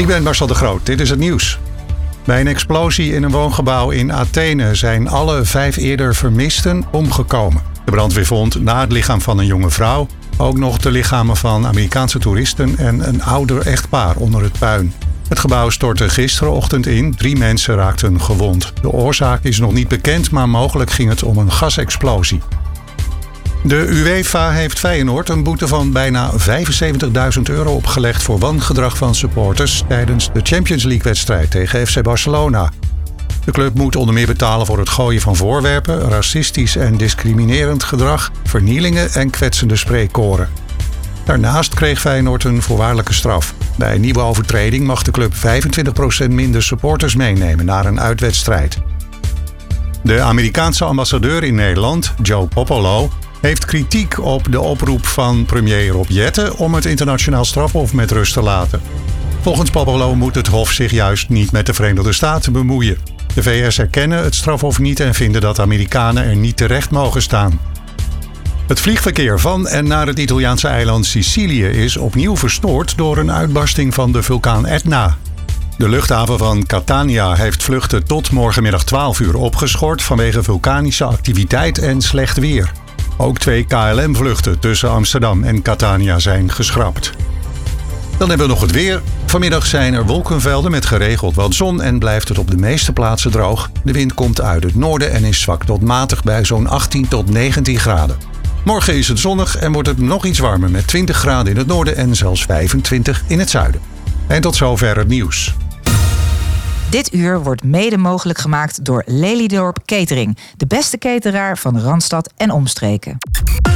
Ik ben Marcel de Groot, dit is het nieuws. Bij een explosie in een woongebouw in Athene zijn alle 5 eerder vermisten omgekomen. De brandweer vond na het lichaam van een jonge vrouw ook nog de lichamen van Amerikaanse toeristen en een ouder echtpaar onder het puin. Het gebouw stortte gisterenochtend in. 3 mensen raakten gewond. De oorzaak is nog niet bekend, maar mogelijk ging het om een gasexplosie. De UEFA heeft Feyenoord een boete van bijna €75.000 opgelegd voor wangedrag van supporters tijdens de Champions League-wedstrijd tegen FC Barcelona. De club moet onder meer betalen voor het gooien van voorwerpen, racistisch en discriminerend gedrag, vernielingen en kwetsende spreekkoren. Daarnaast kreeg Feyenoord een voorwaardelijke straf. Bij een nieuwe overtreding mag de club 25% minder supporters meenemen naar een uitwedstrijd. De Amerikaanse ambassadeur in Nederland, Joe Popolo, heeft kritiek op de oproep van premier Rob Jetten om het internationaal strafhof met rust te laten. Volgens Popolo moet het hof zich juist niet met de Verenigde Staten bemoeien. De VS erkennen het strafhof niet en vinden dat Amerikanen er niet terecht mogen staan. Het vliegverkeer van en naar het Italiaanse eiland Sicilië is opnieuw verstoord door een uitbarsting van de vulkaan Etna. De luchthaven van Catania heeft vluchten tot morgenmiddag 12 uur opgeschort vanwege vulkanische activiteit en slecht weer. Ook 2 KLM-vluchten tussen Amsterdam en Catania zijn geschrapt. Dan hebben we nog het weer. Vanmiddag zijn er wolkenvelden met geregeld wat zon en blijft het op de meeste plaatsen droog. De wind komt uit het noorden en is zwak tot matig bij zo'n 18 tot 19 graden. Morgen is het zonnig en wordt het nog iets warmer met 20 graden in het noorden en zelfs 25 in het zuiden. En tot zover het nieuws. Dit uur wordt mede mogelijk gemaakt door Lelydorp Catering. De beste cateraar van Randstad en omstreken.